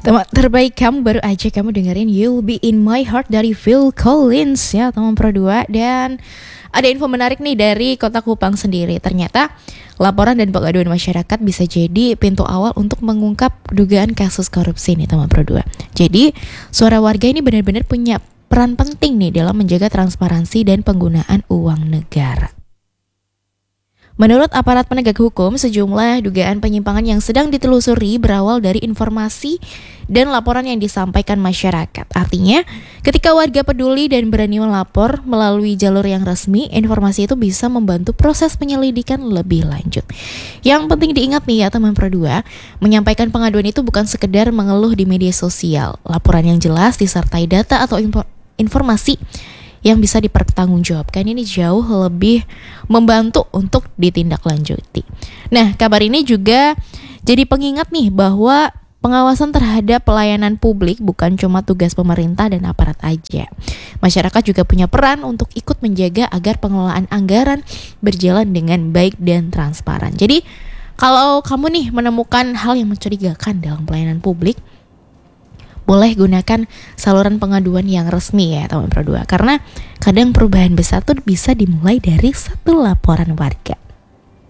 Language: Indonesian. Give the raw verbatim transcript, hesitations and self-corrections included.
Teman terbaik kamu baru aja kamu dengerin You'll Be In My Heart dari Phil Collins ya teman Pro dua. Dan ada info menarik nih dari Kota Kupang sendiri. Ternyata laporan dan pengaduan masyarakat bisa jadi pintu awal untuk mengungkap dugaan kasus korupsi nih teman Pro dua. Jadi suara warga ini benar-benar punya peran penting nih dalam menjaga transparansi dan penggunaan uang negara. Menurut aparat penegak hukum, sejumlah dugaan penyimpangan yang sedang ditelusuri berawal dari informasi dan laporan yang disampaikan masyarakat. Artinya, ketika warga peduli dan berani melapor melalui jalur yang resmi, informasi itu bisa membantu proses penyelidikan lebih lanjut. Yang penting diingat nih ya teman Pro dua, menyampaikan pengaduan itu bukan sekedar mengeluh di media sosial. Laporan yang jelas disertai data atau info- informasi yang bisa dipertanggungjawabkan ini jauh lebih membantu untuk ditindaklanjuti. Nah, kabar ini juga jadi pengingat nih bahwa pengawasan terhadap pelayanan publik bukan cuma tugas pemerintah dan aparat aja. Masyarakat juga punya peran untuk ikut menjaga agar pengelolaan anggaran berjalan dengan baik dan transparan. Jadi, kalau kamu nih menemukan hal yang mencurigakan dalam pelayanan publik, boleh gunakan saluran pengaduan yang resmi ya teman Pro dua. Karena kadang perubahan besar tuh bisa dimulai dari satu laporan warga.